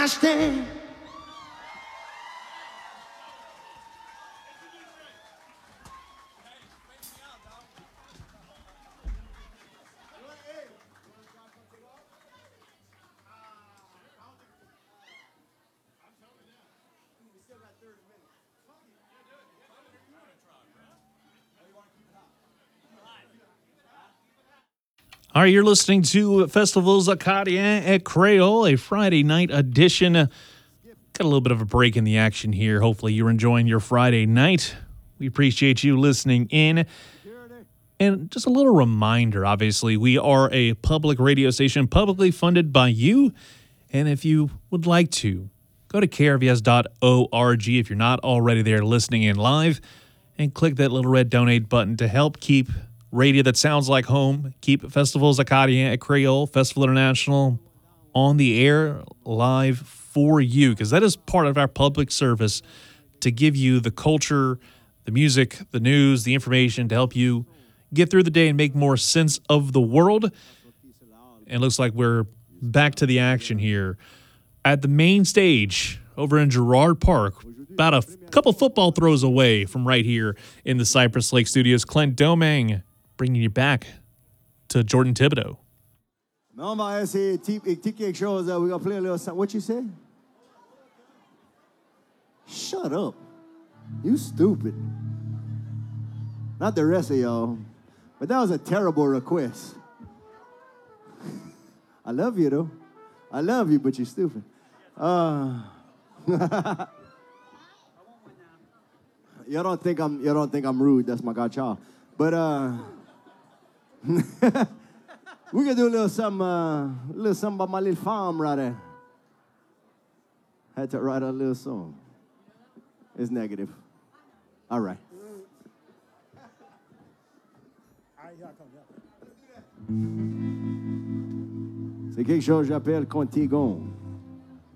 stand. All right, you're listening to Festivals Acadien et Creole, a Friday night edition. Got a little bit of a break in the action here. Hopefully, you're enjoying your Friday night. We appreciate you listening in. And just a little reminder, obviously, we are a public radio station, publicly funded by you. And if you would like to, go to krvs.org if you're not already there listening in live, and click that little red donate button to help keep radio that sounds like home, keep Festivals Acadien et Creole, Festival International on the air live for you, because that is part of our public service to give you the culture, the music, the news, the information to help you get through the day and make more sense of the world. And it looks like we're back to the action here at the main stage over in Girard Park, about a couple football throws away from right here in the Cypress Lake Studios. Clint Domingue bringing you back to Jordan Thibodeau. Mais on va essayer de quelque chose. We're going to play a little something. What you say? Shut up. You stupid. Not the rest of y'all. But that was a terrible request. I love you, though. I love you, but you're stupid. You don't think I'm rude. That's my godchild. But we can do a little something about my little farm right there. Had to write a little song. It's negative. All right. C'est quelque chose que j'appelle Contigon.